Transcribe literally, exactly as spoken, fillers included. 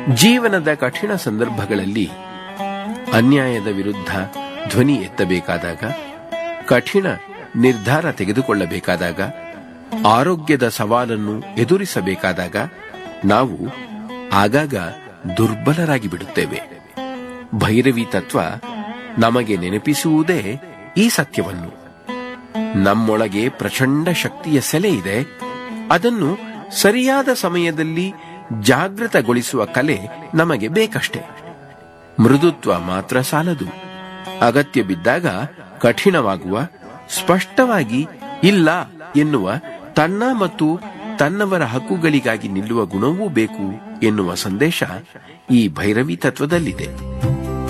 ಜೀವನದ ಕಠಿಣ ಸಂದರ್ಭಗಳಲ್ಲಿ ಅನ್ಯಾಯದ ವಿರುದ್ಧ ಧ್ವನಿ ಎತ್ತಬೇಕಾದಾಗ, ಕಠಿಣ ನಿರ್ಧಾರ ತೆಗೆದುಕೊಳ್ಳಬೇಕಾದಾಗ, ಆರೋಗ್ಯದ ಸವಾಲನ್ನು ಎದುರಿಸಬೇಕಾದಾಗ ನಾವು ಆಗಾಗ ದುರ್ಬಲರಾಗಿ ಬಿಡುತ್ತೇವೆ. ಭೈರವಿ ತತ್ವ ನಮಗೆ ನೆನಪಿಸುವುದೇ ಈ ಸತ್ಯವನ್ನು. ನಮ್ಮೊಳಗೆ ಪ್ರಚಂಡ ಶಕ್ತಿಯ ಸೆಲೆ ಇದೆ. ಅದನ್ನು ಸರಿಯಾದ ಸಮಯದಲ್ಲಿ ಜಾಗೃತಗೊಳಿಸುವ ಕಲೆ ನಮಗೆ ಬೇಕಷ್ಟೆ. ಮೃದುತ್ವ ಮಾತ್ರ ಸಾಲದು. ಅಗತ್ಯ ಬಿದ್ದಾಗ ಕಠಿಣವಾಗುವ, ಸ್ಪಷ್ಟವಾಗಿ ಇಲ್ಲ ಎನ್ನುವ, ತನ್ನ ಮತ್ತು ತನ್ನವರ ಹಕ್ಕುಗಳಿಗಾಗಿ ನಿಲ್ಲುವ ಗುಣವೂ ಬೇಕು ಎನ್ನುವ ಸಂದೇಶ ಈ ಭೈರವಿ ತತ್ವದಲ್ಲಿದೆ.